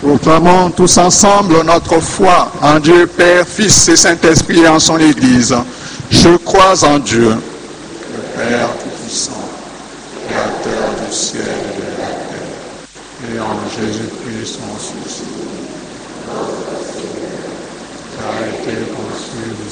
Proclamons tous ensemble notre foi en Dieu Père, Fils et Saint-Esprit et en son Église. Je crois en Dieu, le Père Tout-Puissant, Créateur du ciel et de la terre, et en Jésus-Christ, son Fils, qui a été conçu du